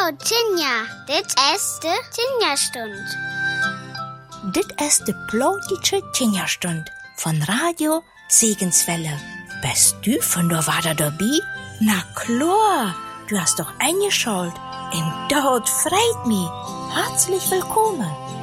Hallo, Tinja. Dit is de Tinja-Stund. Dit is de plotische Tinja-Stund von Radio Segenswelle. Bist du von der Wader dabei? Na klar, du hast doch eingeschaltet. Und dort freut mich. Herzlich willkommen.